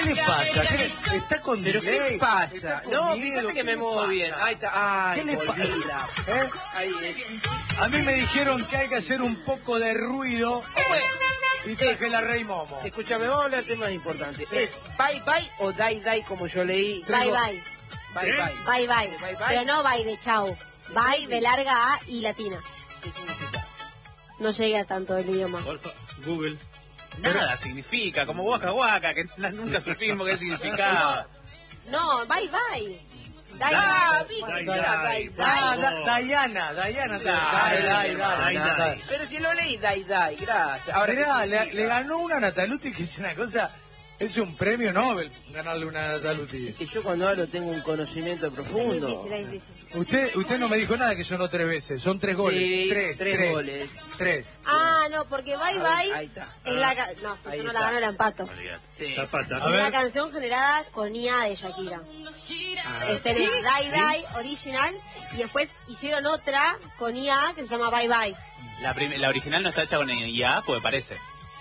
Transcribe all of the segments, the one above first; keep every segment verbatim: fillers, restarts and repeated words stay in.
le pasa? ¿Qué le... ¿Está con ¿Pero delay? qué pasa? No, miedo? fíjate que me le muevo pasa? bien. Ahí está. Ay, ¿Qué le pasa? ¿Eh? Ahí es. A mí me dijeron que hay que hacer un poco de ruido y traje la Rey Momo. Escúchame, vamos a hablar de temas importantes. ¿Es bye bye o die die como yo leí? Bye bye. Bye bye. Bye bye. Bye, bye. Pero no bye de chao. Bye de larga A y latina. ¿Qué significa? No llega tanto el idioma. Google. Nada significa, como Waka Waka, que nunca supimos qué significaba. No, bye bye. Die, Ah, die. Vicky, Die, era die. die, die. Ah, Da- Diana, Diana. Dai, dai, dai, Die, dai. die. Pero si lo leí, die, die, gracias. Ahora, Mirá, ¿qué le, significa? le ganó una a Nataluti, que es una cosa... Es un premio Nobel ganarle una a Nataluti. Que yo cuando hablo tengo un conocimiento Es profundo. difícil, es difícil. Usted usted no me dijo nada que sonó tres veces, son tres goles. Sí, tres, tres goles. Tres. Ah, no, porque bye Ahí- bye ahí está. es la... ca- No, si Ahí yo no la está. gano, la empato. Sí. Zapata. A Es ver. la canción generada con I A de Shakira. Ah, Este, Die Die original y después hicieron otra con I A que se llama Bye Bye. La, prim- la original no está hecha con I A, pues parece.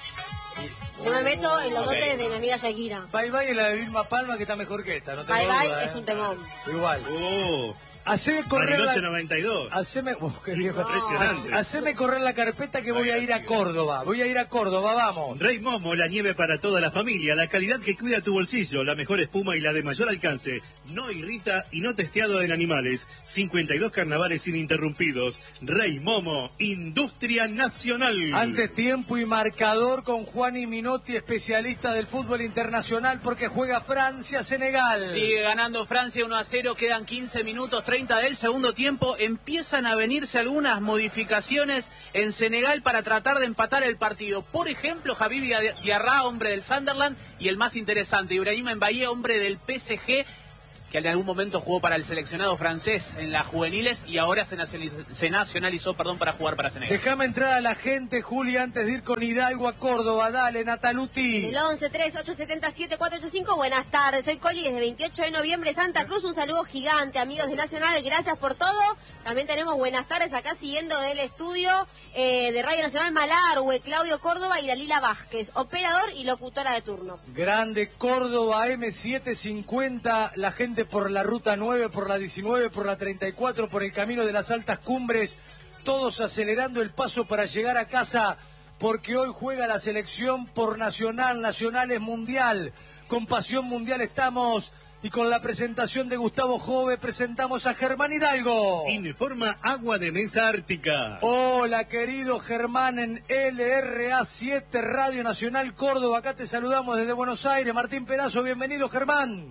No me meto en los Ok. dotes de mi amiga Shakira. Bye Bye es la de Vilma Palma, que está mejor que esta, no tengo Bye Bye duda, es ¿eh? un temón. Igual. Oh, Haceme correr Bariloche la... noventa y dos. Haceme... Oh, qué viejo. Impresionante. Haceme correr la carpeta que voy a ir a Córdoba. Voy a ir a Córdoba, vamos. Rey Momo, la nieve para toda la familia, la calidad que cuida tu bolsillo, la mejor espuma y la de mayor alcance. No irrita y no testeado en animales. cincuenta y dos carnavales ininterrumpidos. Rey Momo, industria nacional. Antes tiempo y marcador con Juani Minotti, especialista del fútbol internacional, porque juega Francia-Senegal. Sigue ganando Francia uno a cero, quedan quince minutos treinta del segundo tiempo. Empiezan a venirse algunas modificaciones en Senegal para tratar de empatar el partido. Por ejemplo, Habib Diarra, hombre del Sunderland, y el más interesante, Ibrahima Mbaye, hombre del P S G, que en algún momento jugó para el seleccionado francés en las juveniles y ahora se nacionalizó, se nacionalizó perdón, para jugar para Senegal. Déjame entrar a la gente, Juli, antes de ir con Hidalgo a Córdoba. Dale, Nataluti. El once tres ocho siete siete cuatro ocho cinco, buenas tardes, soy Coli desde veintiocho de noviembre, Santa Cruz, un saludo gigante, amigos de Nacional, gracias por todo. También tenemos buenas tardes acá siguiendo del estudio eh, de Radio Nacional Malargüe, Claudio Córdoba y Dalila Vázquez, operador y locutora de turno. Grande Córdoba, M setecientos cincuenta, la gente por la ruta nueve, por la diecinueve, por la treinta y cuatro, por el camino de las altas cumbres, todos acelerando el paso para llegar a casa, porque hoy juega la selección por Nacional, Nacional es mundial, con pasión mundial estamos, y con la presentación de Gustavo Jove presentamos a Germán Hidalgo. Informa Agua de Mesa Ártica. Hola, querido Germán, en L R A siete, Radio Nacional Córdoba. Acá te saludamos desde Buenos Aires. Martín Perazo, bienvenido, Germán.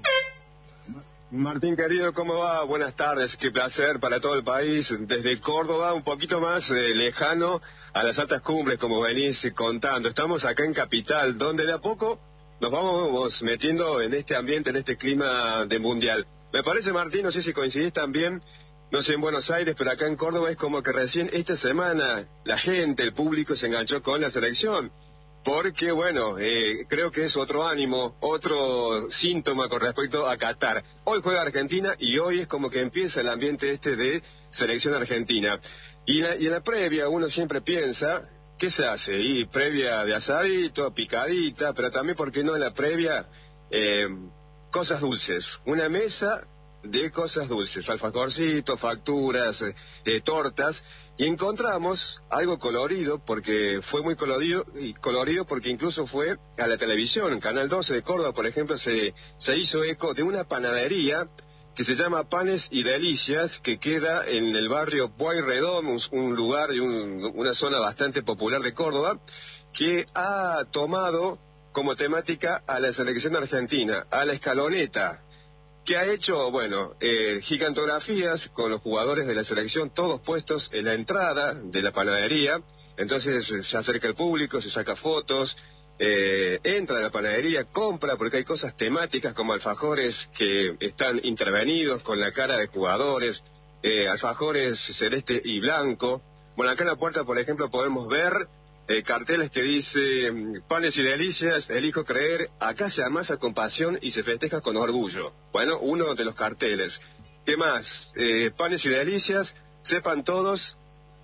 Martín, querido, ¿cómo va? Buenas tardes, qué placer para todo el país. Desde Córdoba, un poquito más eh, lejano a las altas cumbres, como venís contando. Estamos acá en Capital, donde de a poco nos vamos metiendo en este ambiente, en este clima de mundial. Me parece, Martín, no sé si coincidís también, no sé en Buenos Aires, pero acá en Córdoba es como que recién esta semana la gente, el público se enganchó con la selección. Porque, bueno, eh, creo que es otro ánimo, otro síntoma con respecto a Qatar. Hoy juega Argentina y hoy es como que empieza el ambiente este de selección argentina. Y, la, y en la previa uno siempre piensa, ¿qué se hace? Y previa de asadito, picadita, pero también, ¿por qué no en la previa? Eh, cosas dulces. Una mesa de cosas dulces, alfajorcitos, facturas, eh, tortas. Y encontramos algo colorido, porque fue muy colorido, y colorido porque incluso fue a la televisión. En Canal doce de Córdoba, por ejemplo, se, se hizo eco de una panadería que se llama Panes y Delicias, que queda en el barrio Pueyrredón, un, un lugar y un, una zona bastante popular de Córdoba, que ha tomado como temática a la selección argentina, a la escaloneta, que ha hecho, bueno, eh, gigantografías con los jugadores de la selección, todos puestos en la entrada de la panadería. Entonces eh, se acerca el público, se saca fotos, eh, entra a la panadería, compra, porque hay cosas temáticas como alfajores que están intervenidos con la cara de jugadores, eh, alfajores celeste y blanco. Bueno, acá en la puerta, por ejemplo, podemos ver Eh, carteles que dice, panes y delicias, elijo creer, acá se amasa con pasión y se festeja con orgullo. Bueno, uno de los carteles. ¿Qué más? Eh, panes y delicias, sepan todos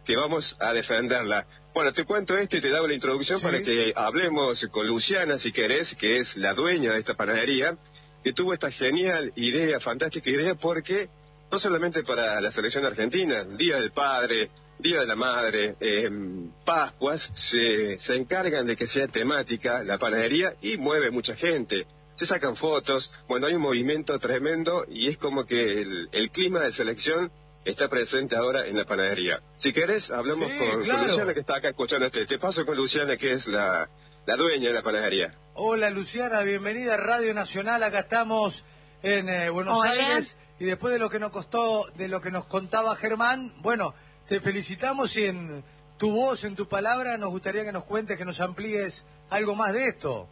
que vamos a defenderla. Bueno, te cuento esto y te hago la introducción sí. para que hablemos con Luciana, si querés, que es la dueña de esta panadería, que tuvo esta genial idea, fantástica idea, porque no solamente para la selección argentina, Día del Padre, Día de la Madre, eh, Pascuas, se, se encargan de que sea temática la panadería y mueve mucha gente. Se sacan fotos, bueno, hay un movimiento tremendo y es como que el, el clima de selección está presente ahora en la panadería. Si querés, hablamos sí, con, claro. con Luciana, que está acá escuchando este. Te paso con Luciana, que es la, la dueña de la panadería. Hola, Luciana, bienvenida a Radio Nacional. Acá estamos en eh, Buenos Hola. Aires. Y después de lo que nos costó, de lo que nos contaba Germán, bueno, te felicitamos y en tu voz, en tu palabra, nos gustaría que nos cuentes, que nos amplíes algo más de esto.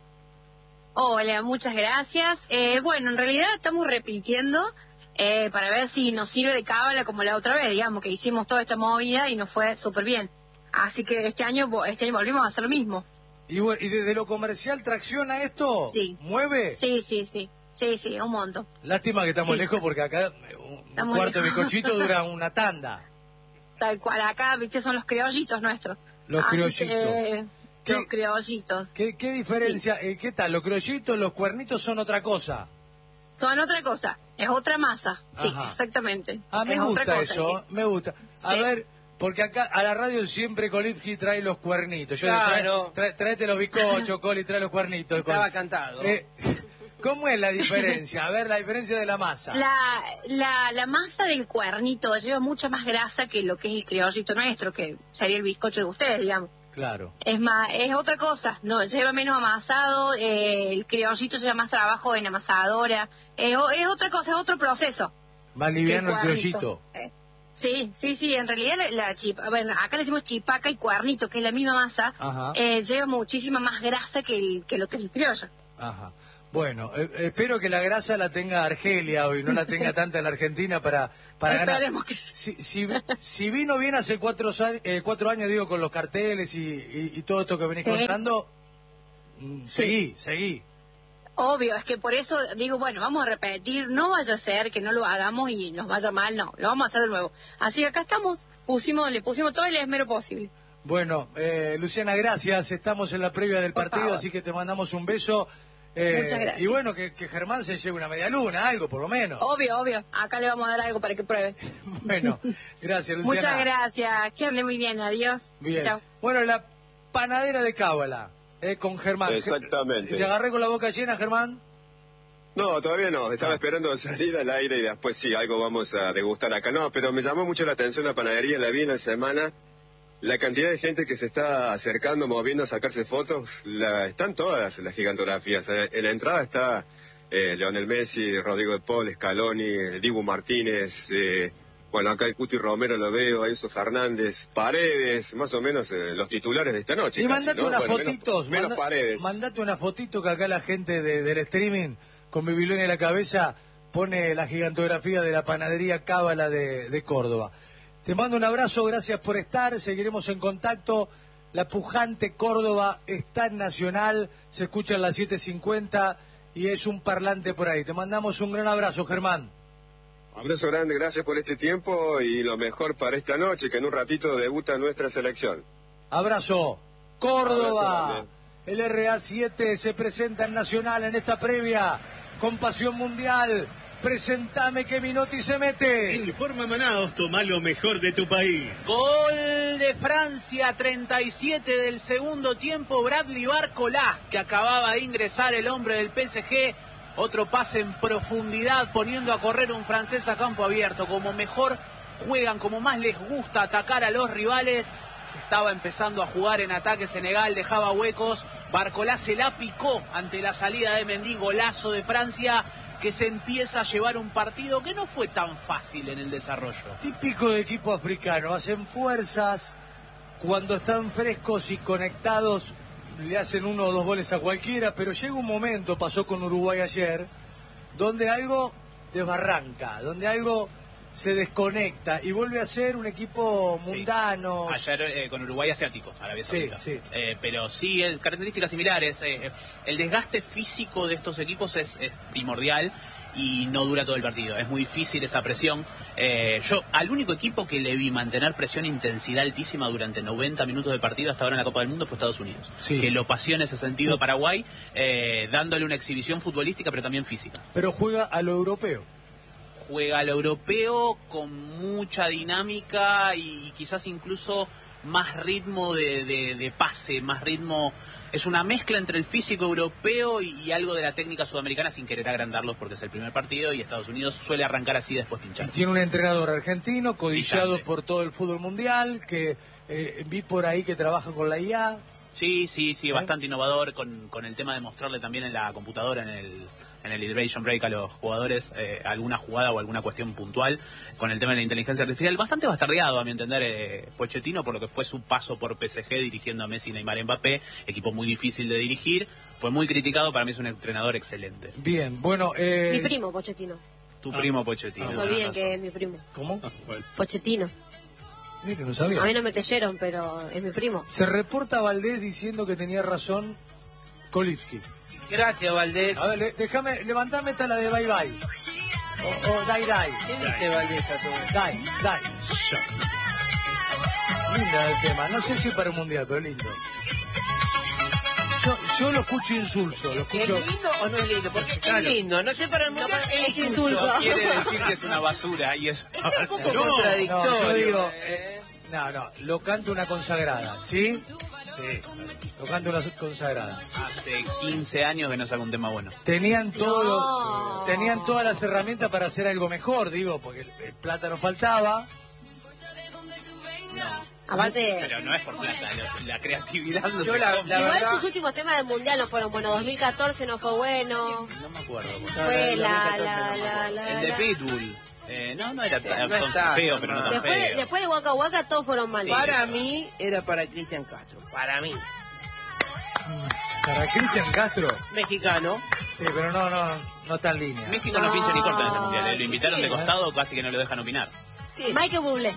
Hola, muchas gracias. Eh, bueno, en realidad estamos repitiendo... Eh, para ver si nos sirve de cábala como la otra vez, digamos, que hicimos toda esta movida y nos fue súper bien. Así que este año este año volvimos a hacer lo mismo. ¿Y, bueno, ¿y desde lo comercial tracciona esto? Sí. ¿Mueve? Sí, sí, sí. Sí, sí, un montón. Lástima que estamos sí. lejos porque acá un estamos cuarto lejos. de bizcochito dura una tanda. Tal cual, acá, viste, son los criollitos nuestros. Los Así criollitos. Que, ¿Qué, los criollitos. ¿Qué, qué diferencia? Sí. Eh, ¿Qué tal? ¿Los criollitos, los cuernitos son otra cosa? Son otra cosa, es otra masa, sí, Ajá. exactamente. Ah, me es gusta otra cosa, eso, que... me gusta. A sí. ver, porque acá a la radio siempre Colipski trae los cuernitos. Yo claro. trae, trae, tráete los bizcochos, Coli, trae los cuernitos. Estaba Coli. cantado. Eh, ¿Cómo es la diferencia? A ver, la diferencia de la masa. La, la, la masa del cuernito lleva mucha más grasa que lo que es el criollito nuestro, que sería el bizcocho de ustedes, digamos. Claro. Es más, es otra cosa, no, lleva menos amasado, eh, el criollito lleva más trabajo en amasadora, eh, es otra cosa, es otro proceso. Más liviano el, el criollito. Eh, sí, sí, sí, en realidad la, la chipa, bueno, acá le decimos chipaca y cuernito, que es la misma masa, eh, lleva muchísima más grasa que, el, que lo que es el criollo. Ajá. Bueno, eh, espero que la grasa la tenga Argelia hoy, no la tenga tanta en la Argentina para, para ganar. Esperemos que sí. Si, si, si vino bien hace cuatro, eh, cuatro años, digo, con los carteles y, y, y todo esto que venís ¿Eh? contando, sí. seguí, seguí. Obvio, es que por eso digo, bueno, vamos a repetir, no vaya a ser que no lo hagamos y nos vaya mal, no, lo vamos a hacer de nuevo. Así que acá estamos, pusimos, le pusimos todo el esmero posible. Bueno, eh, Luciana, gracias, estamos en la previa del por partido, favor. Así que te mandamos un beso. Eh, Muchas gracias. Y bueno, que, que Germán se lleve una media luna, algo por lo menos. Obvio, obvio. Acá le vamos a dar algo para que pruebe. Bueno, gracias, Luciana. Muchas gracias. Que ande muy bien. Adiós. Bien. Chao. Bueno, la panadera de cábala, eh, con Germán. Exactamente. ¿Te agarré con la boca llena, Germán? No, todavía no. Estaba ah. esperando salir al aire y después sí, algo vamos a degustar acá. No, pero me llamó mucho la atención la panadería, la vi en la semana. La cantidad de gente que se está acercando, moviendo a sacarse fotos, la, están todas las gigantografías. En la entrada está eh, Lionel Messi, Rodrigo de Paul, Scaloni, Dibu Martínez, eh, bueno, acá el Cuti Romero lo veo, Enzo Fernández, Paredes, más o menos eh, los titulares de esta noche. Y casi, mandate ¿no? unas bueno, fotitos. Menos, menos manda, Paredes. Mandate una fotito que acá la gente de, del streaming, con Bibilón en la cabeza, pone la gigantografía de la panadería Cábala de, de Córdoba. Te mando un abrazo, gracias por estar, seguiremos en contacto. La pujante Córdoba está en Nacional, se escucha en las siete cincuenta y es un parlante por ahí. Te mandamos un gran abrazo, Germán. Abrazo grande, gracias por este tiempo y lo mejor para esta noche, que en un ratito debuta nuestra selección. Abrazo. Córdoba, abrazo, el R A siete se presenta en Nacional en esta previa con Pasión Mundial. Presentame que Minotti se mete. Informa Manaos, toma lo mejor de tu país. Gol de Francia, treinta y siete del segundo tiempo, Bradley Barcola, que acababa de ingresar el hombre del P S G. Otro pase en profundidad, poniendo a correr un francés a campo abierto. Como mejor juegan, como más les gusta atacar a los rivales. Se estaba empezando a jugar en ataque Senegal, dejaba huecos. Barcola se la picó ante la salida de Mendy, golazo de Francia, que se empieza a llevar un partido que no fue tan fácil en el desarrollo. Típico de equipo africano, hacen fuerzas, cuando están frescos y conectados le hacen uno o dos goles a cualquiera, pero llega un momento, pasó con Uruguay ayer, donde algo desbarranca, donde algo se desconecta y vuelve a ser un equipo mundano. Sí. Ayer eh, con Uruguay asiático, Arabia Saudita. Sí, sí. Eh, pero sí, eh, características similares. Eh, el desgaste físico de estos equipos es, es primordial y no dura todo el partido. Es muy difícil esa presión. Eh, yo al único equipo que le vi mantener presión e intensidad altísima durante noventa minutos de partido hasta ahora en la Copa del Mundo fue Estados Unidos. Sí. Que lo pasió en ese sentido a Paraguay, eh, dándole una exhibición futbolística pero también física. Pero juega a lo europeo. Juega al europeo con mucha dinámica y quizás incluso más ritmo de, de, de pase, más ritmo. Es una mezcla entre el físico europeo y algo de la técnica sudamericana, sin querer agrandarlos porque es el primer partido y Estados Unidos suele arrancar así y después pinchar. Tiene un entrenador argentino codiciado Brillante. por todo el fútbol mundial, que eh, vi por ahí que trabaja con la I A. Sí, sí, sí, ¿Eh? bastante innovador con, con el tema de mostrarle también en la computadora, en el, en el iteration break a los jugadores eh, alguna jugada o alguna cuestión puntual, con el tema de la inteligencia artificial. Bastante bastardeado, a mi entender, eh, Pochettino, por lo que fue su paso por P S G dirigiendo a Messi, Neymar, Mbappé, equipo muy difícil de dirigir. Fue muy criticado, para mí es un entrenador excelente. Bien, bueno... Eh... Mi primo, Pochettino. Tu primo Pochettino. No se tenés olviden razón. que es mi primo. ¿Cómo? Pochettino. Mire, no sabía. A mí no me creyeron, pero es mi primo. Se reporta a Valdés diciendo que tenía razón Kolipski. Gracias, Valdés. A ver, le- déjame, levantame esta la de bye bye. O, o dai dai. ¿Qué dice Valdés a todo? Dai, dai. Linda el tema. No sé si para un mundial, pero lindo. Yo, yo lo escucho insulso, lo ¿Es escucho... lindo o no es lindo? Porque Claro. es lindo, no sé para el mundial, es es insulso. insulso. No quiere decir que es una basura y es una Es un poco basura. contradictorio. No, yo digo, ¿eh? No, no, lo canta una consagrada, ¿sí? Sí, lo canta una consagrada. Hace quince años que no saca un tema bueno. Tenían todo No. lo- tenían todas las herramientas para hacer algo mejor, digo, porque el, el plata no faltaba. Aparte, Pero no es por plata, lo- la creatividad no Yo se la- compra. la igual verdad- sus últimos temas del mundial no fueron buenos. dos mil catorce no fue bueno. No me acuerdo. No, Fue no, la, no, la, no, no, la, no, la, El de la. Pitbull. Eh, no, no era tan No son está feo, tan pero no mal. tan Después, de- feo. después de Waka Waka todos fueron mal. Sí. Para mí era para Cristian Castro, para mí. Para Cristian Castro. Mexicano. Sí, pero no, no, no está en línea. México no pincha ni corta en este mundial. eh. Lo invitaron de Sí. costado, casi que no lo dejan opinar. Sí, Michael Bublé.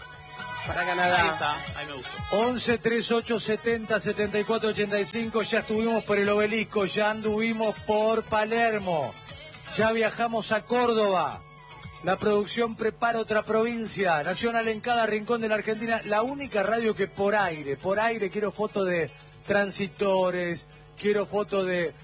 para Ahí Canadá. está, ahí me gustó. once, treinta y ocho, setenta, setenta y cuatro, ochenta y cinco, ya estuvimos por el Obelisco, ya anduvimos por Palermo, ya viajamos a Córdoba. La producción prepara otra provincia, Nacional en cada rincón de la Argentina, la única radio que por aire, por aire quiero fotos de transitores, quiero fotos de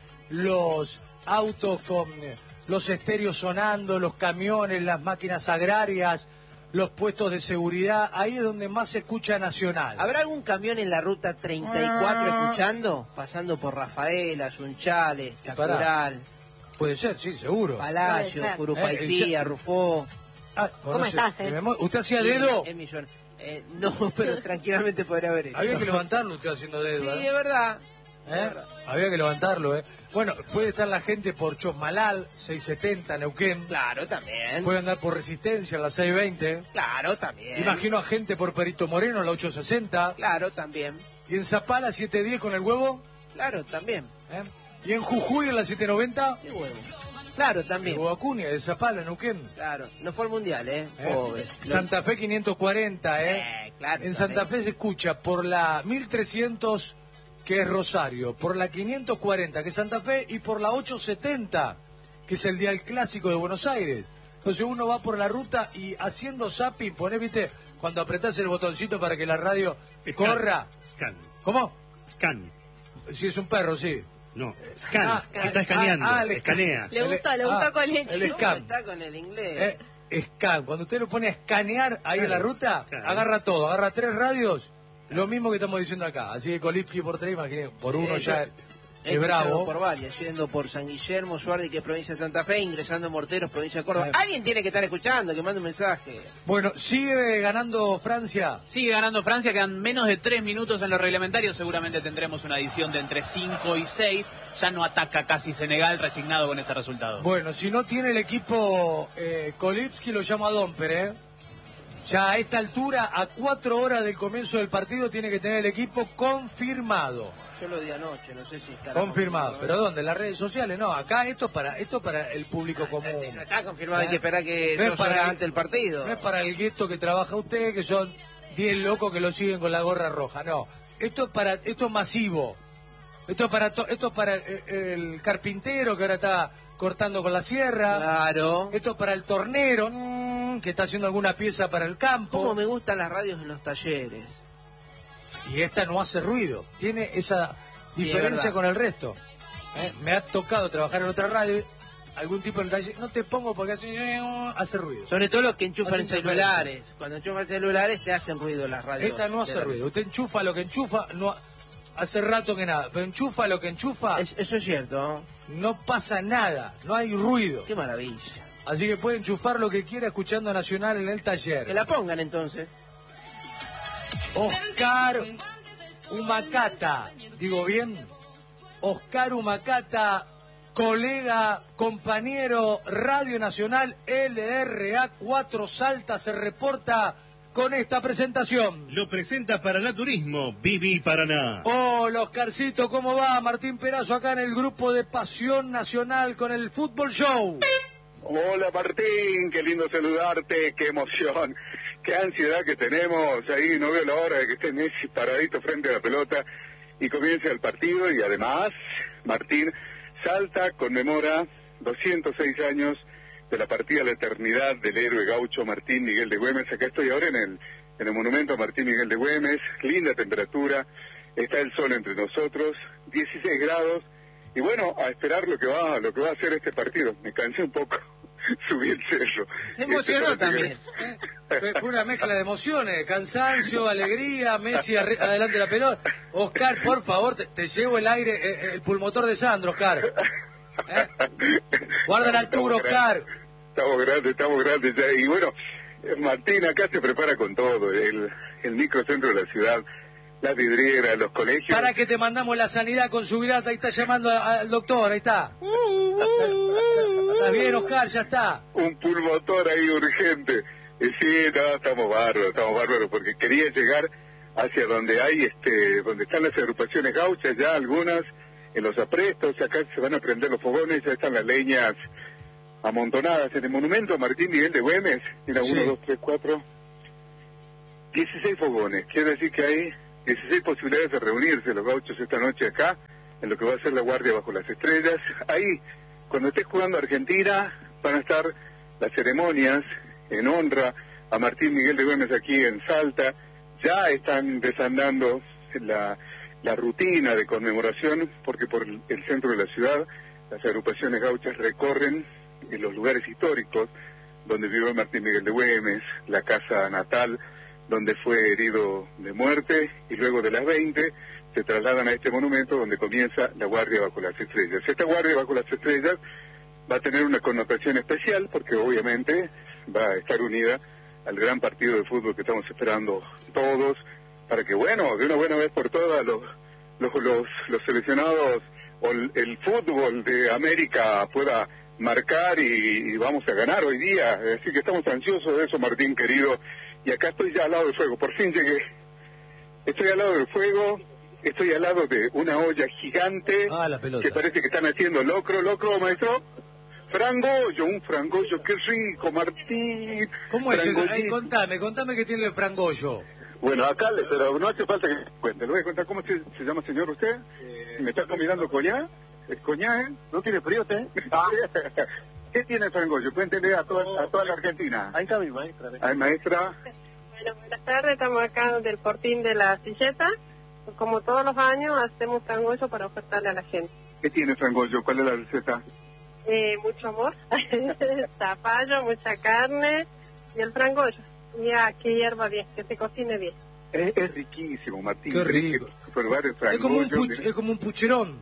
los autos con los estéreos sonando, los camiones, las máquinas agrarias, los puestos de seguridad, ahí es donde más se escucha Nacional. ¿Habrá algún camión en la ruta treinta y cuatro escuchando? Pasando por Rafaela, Sunchales, Capital, Puede ser, sí, seguro. Palacio, Puede ser. Curupaitía, Eh, Rufó. Ah, ¿Cómo conoce- estás, eh? de memoria. ¿Usted hacía dedo? El millón. Eh, no, pero tranquilamente podría haber hecho. Había que levantarlo usted haciendo dedo, Sí, ¿eh? es verdad. ¿Eh? Había que levantarlo, ¿eh? Bueno, puede estar la gente por Chosmalal, seiscientos setenta, Neuquén. Claro, también. Puede andar por Resistencia, la seiscientos veinte. Claro, también. Imagino a gente por Perito Moreno, la ochocientos sesenta. Claro, también. Y en Zapala, setecientos diez con el huevo. Claro, también. ¿Eh? Y en Jujuy, en la setecientos noventa. ¿Qué huevo? Claro, De también. Acuña, de Zapala, Neuquén. Claro, no fue al mundial, ¿eh? ¿Eh? Pobre. Santa Fe quinientos cuarenta, ¿eh? Eh, claro, En también. Santa Fe se escucha por la mil trescientos, que es Rosario, por la quinientos cuarenta, que es Santa Fe, y por la ochocientos setenta, que es el Dial Clásico de Buenos Aires. Entonces uno va por la ruta y haciendo zapping, ponés, viste, cuando apretás el botoncito para que la radio Scan. corra. Scan. ¿Cómo? Scan. Si es un perro, sí. No, scan. Ah, Está escaneando. ah, ah, el- escanea. Le gusta, le gusta con leche. El ¿Cómo scan. está con el inglés? Eh, scan. Cuando usted lo pone a escanear ahí en la Claro, ruta, claro. agarra todo, agarra tres radios, lo mismo que estamos diciendo acá. Así que Kolipski por tres, imagínate, por uno Eh, ya yo- es He bravo. escuchado por varias, yendo por San Guillermo, Suárez, que es provincia de Santa Fe, ingresando en Morteros, provincia de Córdoba. Claro. Alguien tiene que estar escuchando, que mande un mensaje. Bueno, sigue ganando Francia. Sigue ganando Francia, quedan menos de tres minutos en los reglamentarios. Seguramente tendremos una edición de entre cinco y seis. Ya no ataca casi Senegal, resignado con este resultado. Bueno, si no tiene el equipo eh, Kolipski, lo llama Domper, ¿eh? Ya a esta altura, a cuatro horas del comienzo del partido, tiene que tener el equipo confirmado. Yo lo di anoche, no sé si está confirmado. ¿Pero dónde? ¿En las redes sociales? No, acá esto es para esto es para el público común. Sí, no está confirmado, hay que esperar que no dos horas antes del partido. No es para el gueto que trabaja usted, que son diez locos que lo siguen con la gorra roja, no. Esto es para esto es masivo. Esto es para to, esto es para el, el carpintero que ahora está cortando con la sierra. Claro. Esto es para el tornero mmm, que está haciendo alguna pieza para el campo. Cómo me gustan las radios en los talleres. Y esta no hace ruido, tiene esa diferencia sí, con el resto. ¿Eh? Me ha tocado trabajar en otra radio, algún tipo de taller, no te pongo porque hace, hace ruido. Sobre todo los que enchufan celulares. Cuando enchufan celulares te hacen ruido las radios. Esta no hace ruido, usted enchufa lo que enchufa, no hace rato que nada, pero enchufa lo que enchufa. Es, eso es cierto. No pasa nada, no hay ruido. Qué maravilla. Así que puede enchufar lo que quiera escuchando Nacional en el taller. Que la pongan entonces. Oscar Humacata, digo bien, Oscar Humacata, colega, compañero, Radio Nacional L R A cuatro Salta se reporta con esta presentación. Lo presenta Paraná Turismo, Viví Paraná. Hola Oscarcito, ¿cómo va? Martín Perazo acá en el grupo de Pasión Nacional con el Fútbol Show. Hola Martín, qué lindo saludarte, qué emoción, qué ansiedad que tenemos ahí, no veo la hora de que esté Messi paradito frente a la pelota y comience el partido. Y además, Martín, Salta conmemora doscientos seis años de la partida a la eternidad del héroe gaucho Martín Miguel de Güemes. Acá estoy ahora en el, en el monumento a Martín Miguel de Güemes, linda temperatura, está el sol entre nosotros, dieciséis grados. Y bueno, a esperar lo que va lo que va a hacer este partido. Me cansé un poco subir el cerro. Se emocionó este también. Fue, fue una mezcla de emociones, cansancio, alegría, Messi arre, adelante de la pelota. Oscar, por favor, te, te llevo el aire, el, el pulmotor de Sandro, Oscar. ¿Eh? Guarda la altura, Oscar. Estamos grandes, estamos grandes ya. Y bueno, Martín acá se prepara con todo. El, el microcentro de la ciudad, la vidriera, los colegios. Para que te mandamos la sanidad con su virata, ahí está llamando al doctor, ahí está. ¿Está bien, Oscar? Ya está. Un pulmotor ahí urgente. Y sí, no, estamos bárbaros, estamos bárbaros, porque quería llegar hacia donde hay, este, donde están las agrupaciones gauchas, ya algunas en los aprestos, acá se van a prender los fogones, ya están las leñas amontonadas en el monumento a Martín Miguel de Güemes. Mira, Sí. uno, dos, tres, cuatro, dieciséis fogones. Quiere decir que hay dieciséis posibilidades de reunirse los gauchos esta noche acá, en lo que va a ser la Guardia Bajo las Estrellas. Ahí, cuando esté jugando Argentina, van a estar las ceremonias en honra a Martín Miguel de Güemes aquí en Salta. Ya están desandando la, la rutina de conmemoración, porque por el, el centro de la ciudad las agrupaciones gauchas recorren en los lugares históricos donde vivió Martín Miguel de Güemes, la casa natal donde fue herido de muerte, y luego de las veinte se trasladan a este monumento donde comienza la Guardia Bajo las Estrellas. Esta Guardia Bajo las Estrellas va a tener una connotación especial porque obviamente va a estar unida al gran partido de fútbol que estamos esperando todos, para que, bueno, de una buena vez por todas los, los, los, los seleccionados o el, el fútbol de América pueda marcar y, y vamos a ganar hoy día. Así que estamos ansiosos de eso, Martín querido. Y acá estoy ya al lado del fuego, por fin llegué. Estoy al lado del fuego, estoy al lado de una olla gigante Ah, la pelota. que parece que están haciendo locro, locro, maestro. Frangollo, un frangollo, qué rico, Martín. ¿Cómo es eso? Frangollito. Ay, contame, contame que tiene el frangollo. Bueno, acá, le- pero no hace falta que me cuente. Le voy a contar cómo se, se llama, señor, usted. ¿Me está combinando coñá? ¿El coñá, eh? ¿No tiene frío, usted? ¿Qué tiene el frangollo? Cuéntele a toda, a toda la Argentina. Ahí está mi maestra. Ay, maestra. Bueno, buenas tardes, estamos acá del Fortín de la Silleta. Como todos los años, hacemos frangollo para ofertarle a la gente. ¿Qué tiene frangollo? ¿Cuál es la receta? Eh, mucho amor, zapallo, mucha carne y el frangollo. Ya, que hierva bien, que se cocine bien. Es, es riquísimo, Martín. Qué rico. Tenés que probar el Es como, un frangollo. puch- es como un pucherón.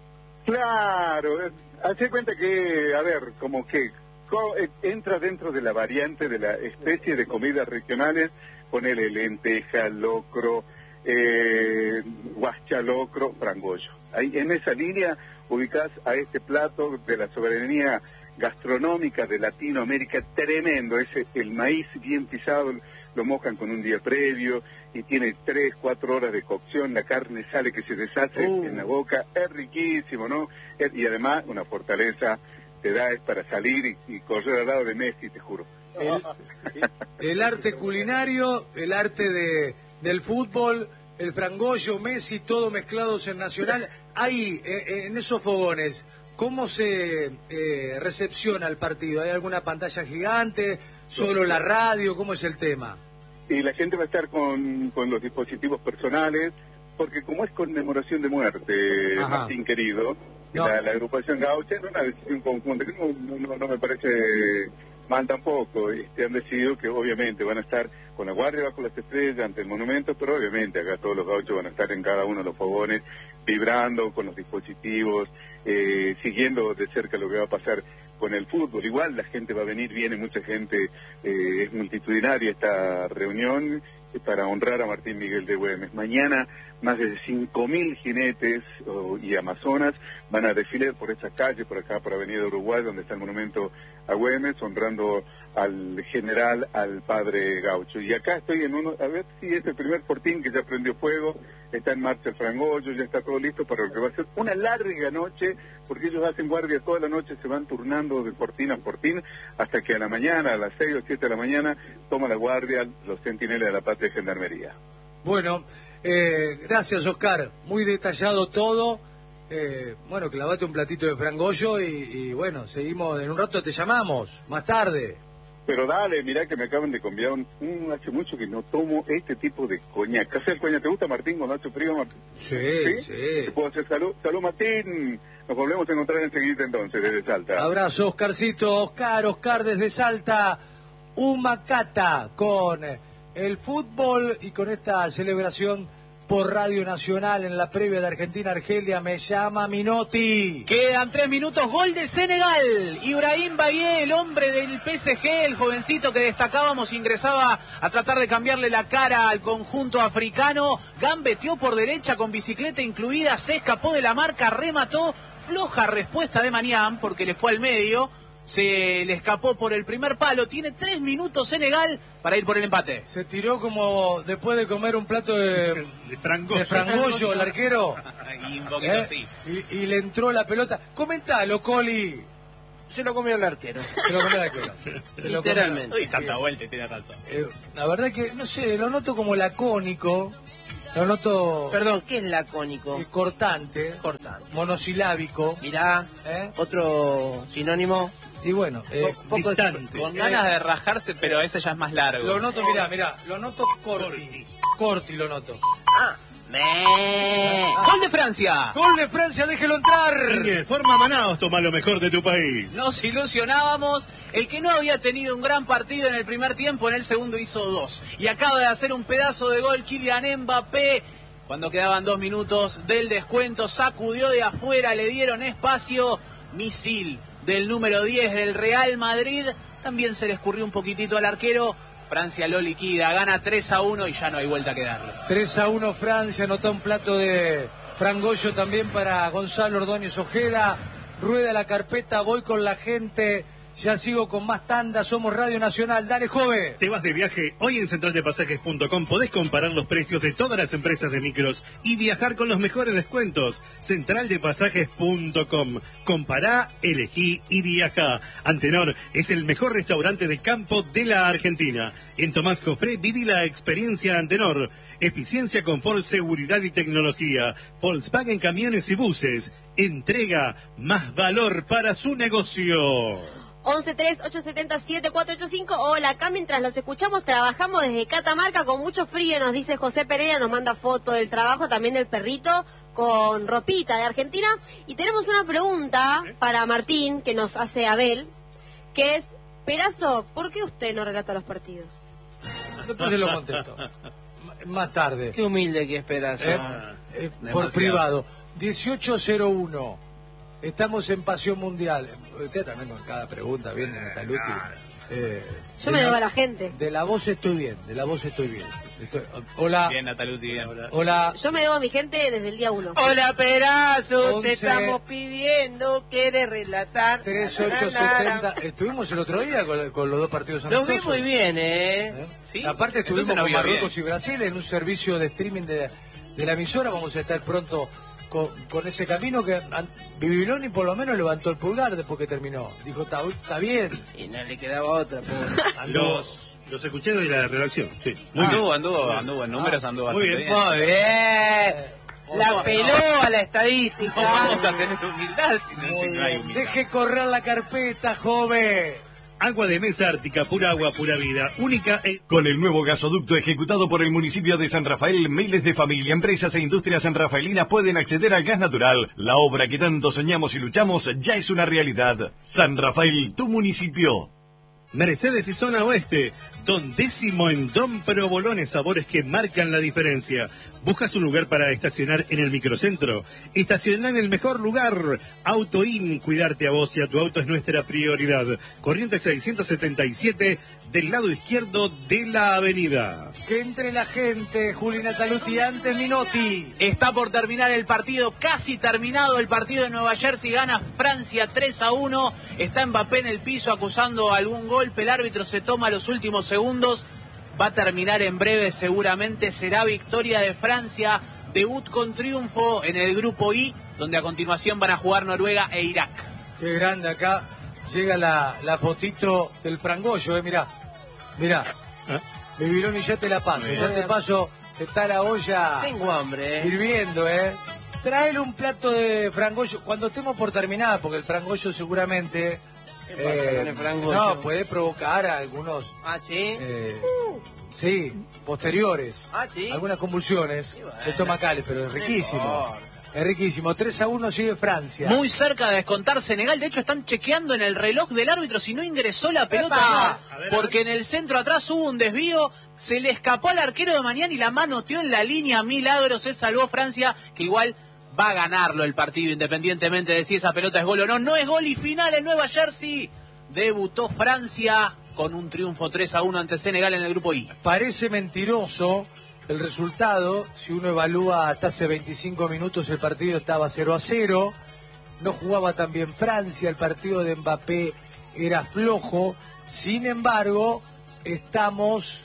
Claro, eh, hace cuenta que, a ver, como que co- eh, entra dentro de la variante de la especie de comidas regionales, ponele lenteja, locro, eh, guascha, locro, frangollo. Ahí en esa línea ubicás a este plato de la soberanía gastronómica de Latinoamérica, tremendo. Ese, el maíz bien pisado, lo mojan con un día previo y tiene tres, cuatro horas de cocción, la carne sale que se deshace uh. en la boca, es riquísimo, ¿no? Es, y además una fortaleza te da es para salir y, y correr al lado de Messi, te juro. El, el arte culinario, el arte de, del fútbol, el frangollo, Messi, todo mezclados en Nacional. Ahí, eh, en esos fogones, ¿cómo se eh, recepciona el partido? ¿Hay alguna pantalla gigante? ¿Solo la radio? ¿Cómo es el tema? Y la gente va a estar con, con los dispositivos personales, porque como es conmemoración de muerte, Ajá. Martín querido, no. la, la agrupación gaucha es una decisión conjunta, que no, no, no me parece mal tampoco. Este, han decidido que obviamente van a estar con la guardia bajo las estrellas ante el monumento, pero obviamente acá todos los gauchos van a estar en cada uno de los fogones, vibrando con los dispositivos, eh, siguiendo de cerca lo que va a pasar con el fútbol. Igual la gente va a venir, viene mucha gente, eh, es multitudinaria esta reunión para honrar a Martín Miguel de Güemes. Mañana más de cinco mil jinetes oh, y amazonas van a desfilar por esta calle, por acá, por Avenida Uruguay, donde está el monumento a Güemes, honrando al general, al padre gaucho. Y acá estoy en uno, a ver si es el primer fortín que ya prendió fuego, está en marcha el frangollo, ya está todo listo para lo que va a ser una larga noche, porque ellos hacen guardia toda la noche, se van turnando de fortín a fortín, hasta que a la mañana, a las seis o siete de la mañana, toma la guardia los centinelas de la patria de Gendarmería. Bueno, eh, gracias Oscar, muy detallado todo. Eh, bueno, clavate un platito de frangollo y, y bueno, seguimos, en un rato te llamamos, más tarde. Pero dale, mirá que me acaban de convidar un, un hace mucho que no tomo este tipo de coñac. ¿Qué hace el coñac? ¿Te gusta, Martín, cuando hace frío, Martín? Sí, sí. sí. ¿Te puedo hacer salud? Salud, Martín. Nos volvemos a encontrar enseguida entonces, desde Salta. Abrazo, Oscarcito. Oscar, Oscar desde Salta. Humacata con el fútbol y con esta celebración por Radio Nacional en la previa de Argentina-Argelia. Me llama Minotti. Quedan tres minutos, gol de Senegal. Ibrahim Bagué, el hombre del P S G, el jovencito que destacábamos, ingresaba a tratar de cambiarle la cara al conjunto africano. Gambeteó por derecha con bicicleta incluida, se escapó de la marca, remató. Floja respuesta de Maniam porque le fue al medio. Se le escapó por el primer palo. Tiene tres minutos Senegal para ir por el empate. Se tiró como después de comer un plato de, de frangollo, de frangollo el arquero. Y un poquito ¿Eh? así. Y, y le entró la pelota. Comentalo, Coli. Se lo comió el arquero. Se lo comió el arquero. Se lo Literalmente. Uy, tanta vuelta y tiene razón. Eh, la verdad que, no sé, lo noto como lacónico. Lo noto... Perdón, ¿qué es lacónico? Eh, cortante. Cortante. Monosilábico. Mirá, ¿eh? Otro sinónimo. Y bueno, eh, poco distante. Con ganas de rajarse, pero ese ya es más largo. Lo noto, mirá, mirá, lo noto corti. Corti lo noto. Ah, me. Ah. ¡Gol de Francia! ¡Gol de Francia, déjelo entrar! Inge, forma Manaos, toma lo mejor de tu país. Nos ilusionábamos. El que no había tenido un gran partido en el primer tiempo, en el segundo hizo dos. Y acaba de hacer un pedazo de gol Kylian Mbappé. Cuando quedaban dos minutos del descuento, sacudió de afuera, le dieron espacio. Misil del número diez del Real Madrid. También se le escurrió un poquitito al arquero. Francia lo liquida, gana tres a uno y ya no hay vuelta que darle. tres a uno Francia, anotó un plato de frangollo también para Gonzalo Ordóñez Ojeda. Rueda la carpeta, voy con la gente. Ya sigo con más tandas, somos Radio Nacional. Dale, joven. ¿Te vas de viaje? Hoy en central de pasajes punto com podés comparar los precios de todas las empresas de micros y viajar con los mejores descuentos. central de pasajes punto com. Compará, elegí y viajá. Antenor es el mejor restaurante de campo de la Argentina. En Tomás Cofré viví la experiencia Antenor. Eficiencia, confort, seguridad y tecnología. Volkswagen Camiones y Buses. Entrega más valor para su negocio. once tres ocho siete siete cuatro ocho cinco. Hola, acá mientras los escuchamos trabajamos desde Catamarca con mucho frío, nos dice José Pereira, nos manda foto del trabajo, también del perrito con ropita de Argentina. Y tenemos una pregunta para Martín que nos hace Abel, que es: Perazo, ¿por qué usted no relata los partidos? Después se lo contesto. Más tarde. Qué humilde que es Perazo. Eh, eh, por privado. dieciocho cero uno. Estamos en Pasión Mundial. Usted también con cada pregunta viene Nataluti. Eh, Yo me debo a la gente. De la voz estoy bien, de la voz estoy bien. Estoy, hola. Bien, Nataluti, bien. Hola. Hola. Yo me debo a mi gente desde el día uno. Hola, Perazo, once, te estamos pidiendo, ¿quieres relatar? tres ocho setenta. Estuvimos el otro día con, con los dos partidos Los amistosos. vi muy bien, ¿eh? ¿Eh? ¿Sí? Aparte estuvimos Entonces no con vio Marruecos bien. y Brasil en un servicio de streaming de, de la emisora. Vamos a estar pronto con, con ese camino que an- Bibiloni por lo menos levantó el pulgar después que terminó. Dijo, está está bien. Y no le quedaba otra, pobre. Los, los escuché de la redacción, sí. Muy Anduvo, bien. anduvo, anduvo, en números anduvo Muy bastante bien. bien. Muy bien. La peló a la estadística. ¿Cómo vamos a tener humildad si no, si no hay humildad? Deje correr la carpeta, joven. Agua de mesa ártica, pura agua, pura vida, única e... Con el nuevo gasoducto ejecutado por el municipio de San Rafael, miles de familias, empresas e industrias sanrafaelinas pueden acceder al gas natural. La obra que tanto soñamos y luchamos ya es una realidad. San Rafael, tu municipio. Mercedes y Zona Oeste, Don Décimo en Don Provolones, sabores que marcan la diferencia. ¿Buscas un lugar para estacionar en el microcentro? Estaciona en el mejor lugar. Autoin, cuidarte a vos y a tu auto es nuestra prioridad. Corrientes seiscientos setenta y siete, del lado izquierdo de la avenida. Que entre la gente, Juli Nataluti, antes Minotti. Está por terminar el partido, casi terminado el partido de Nueva Jersey, gana Francia tres a uno, está Mbappé en el piso acusando algún golpe, el árbitro se toma los últimos segundos, va a terminar en breve seguramente, será victoria de Francia, debut con triunfo en el grupo I, donde a continuación van a jugar Noruega e Irak. Qué grande acá. Llega la, la fotito del frangollo, eh, mirá. Mirá. ¿Eh? Bibiloni, ya te la paso, ya te paso, está la olla Tengo hambre, ¿eh? hirviendo, eh. Traele un plato de frangollo cuando estemos por terminar, porque el frangollo seguramente ¿Qué pasa con el frangollo? no puede provocar algunos Ah, ¿sí? eh, sí, posteriores, Ah, ¿sí? algunas convulsiones Y bueno. estomacales, pero es riquísimo. importa. Es riquísimo. tres a uno sigue Francia. Muy cerca de descontar Senegal, de hecho están chequeando en el reloj del árbitro si no ingresó la pelota, ¡Epa! no, A ver, porque a en el centro atrás hubo un desvío, se le escapó al arquero de mañana y la manoteó en la línea, milagro, se salvó Francia, que igual va a ganarlo el partido independientemente de si esa pelota es gol o no. No es gol y final en Nueva Jersey. Debutó Francia con un triunfo tres a uno ante Senegal en el grupo I. Parece mentiroso el resultado. Si uno evalúa hasta hace veinticinco minutos el partido estaba cero a cero. No jugaba tan bien Francia, el partido de Mbappé era flojo. Sin embargo, estamos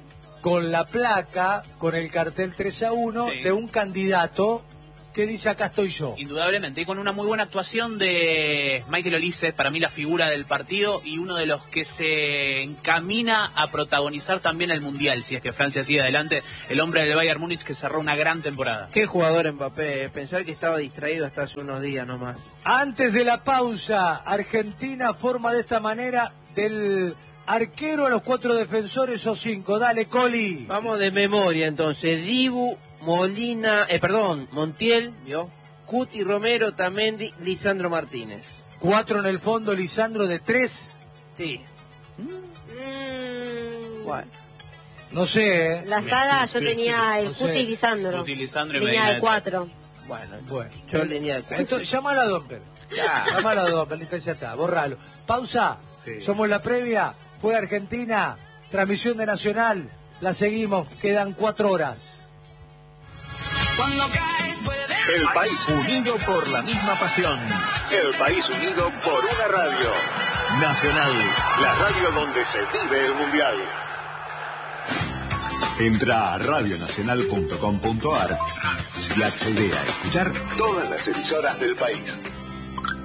con la placa, con el cartel tres a uno Sí. de un candidato que dice acá estoy yo. Indudablemente, y con una muy buena actuación de Michael Olise, para mí la figura del partido y uno de los que se encamina a protagonizar también el Mundial, si es que Francia sigue adelante, el hombre del Bayern Múnich que cerró una gran temporada. Qué jugador Mbappé, pensar que estaba distraído hasta hace unos días nomás. Antes de la pausa, Argentina forma de esta manera del arquero a los cuatro defensores o cinco. Dale, Coli. Vamos de memoria entonces, Dibu, Molina, eh, perdón, Montiel, ¿vio? Cuti, Romero, Tamendi, Lisandro Martínez. Cuatro en el fondo, Lisandro de tres. Sí. Mm, Bueno. No sé, ¿eh? La saga yo tenía el No sé. Cuti y Lisandro. Cuti, Lisandro y Tenía Medina de de cuatro. Bueno, Bueno. yo tenía de cuatro. Entonces, llamala a Domper. Ya. Llamala a Domper, listo, ya está, borralo. Pausa. Sí. Somos la previa. Fue Argentina. Transmisión de Nacional. La seguimos. Quedan cuatro horas. El país unido por la misma pasión. El país unido por una radio. Nacional, la radio donde se vive el mundial. Entra a radio nacional punto com punto ar y accede a escuchar todas las emisoras del país.